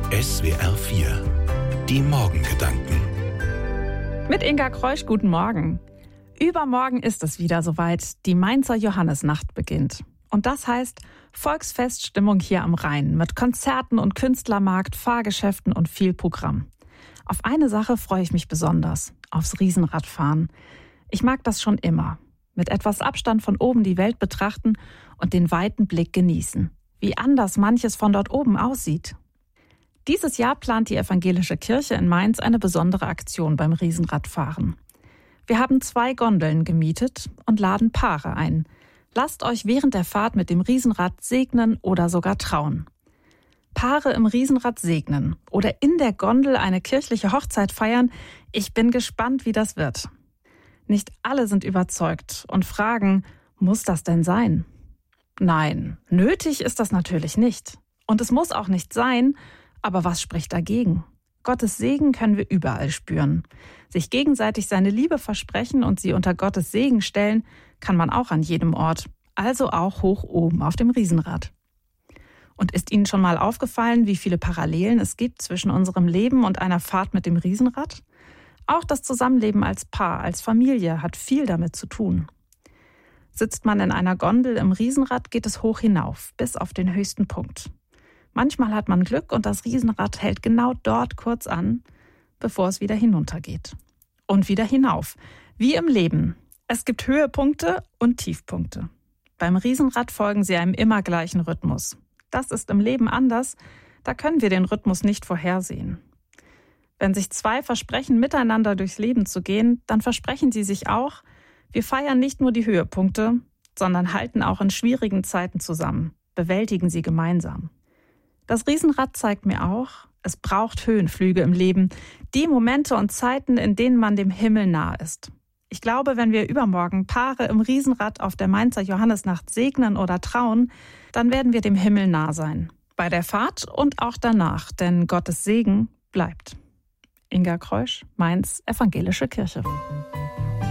SWR 4 Die Morgengedanken. Mit Inga Kreusch, guten Morgen. Übermorgen ist es wieder soweit. Die Mainzer Johannisnacht beginnt. Und das heißt Volksfeststimmung hier am Rhein mit Konzerten und Künstlermarkt, Fahrgeschäften und viel Programm. Auf eine Sache freue ich mich besonders: aufs Riesenradfahren. Ich mag das schon immer. Mit etwas Abstand von oben die Welt betrachten und den weiten Blick genießen. Wie anders manches von dort oben aussieht. Dieses Jahr plant die Evangelische Kirche in Mainz eine besondere Aktion beim Riesenradfahren. Wir haben 2 Gondeln gemietet und laden Paare ein. Lasst euch während der Fahrt mit dem Riesenrad segnen oder sogar trauen. Paare im Riesenrad segnen oder in der Gondel eine kirchliche Hochzeit feiern. Ich bin gespannt, wie das wird. Nicht alle sind überzeugt und fragen, muss das denn sein? Nein, nötig ist das natürlich nicht. Und es muss auch nicht sein. Aber was spricht dagegen? Gottes Segen können wir überall spüren. Sich gegenseitig seine Liebe versprechen und sie unter Gottes Segen stellen, kann man auch an jedem Ort. Also auch hoch oben auf dem Riesenrad. Und ist Ihnen schon mal aufgefallen, wie viele Parallelen es gibt zwischen unserem Leben und einer Fahrt mit dem Riesenrad? Auch das Zusammenleben als Paar, als Familie hat viel damit zu tun. Sitzt man in einer Gondel im Riesenrad, geht es hoch hinauf, bis auf den höchsten Punkt. Manchmal hat man Glück und das Riesenrad hält genau dort kurz an, bevor es wieder hinuntergeht. Und wieder hinauf. Wie im Leben. Es gibt Höhepunkte und Tiefpunkte. Beim Riesenrad folgen sie einem immer gleichen Rhythmus. Das ist im Leben anders, da können wir den Rhythmus nicht vorhersehen. Wenn sich 2 versprechen, miteinander durchs Leben zu gehen, dann versprechen sie sich auch, wir feiern nicht nur die Höhepunkte, sondern halten auch in schwierigen Zeiten zusammen, bewältigen sie gemeinsam. Das Riesenrad zeigt mir auch, es braucht Höhenflüge im Leben, die Momente und Zeiten, in denen man dem Himmel nah ist. Ich glaube, wenn wir übermorgen Paare im Riesenrad auf der Mainzer Johannisnacht segnen oder trauen, dann werden wir dem Himmel nah sein. Bei der Fahrt und auch danach, denn Gottes Segen bleibt. Inga Kreusch, Mainz, Evangelische Kirche.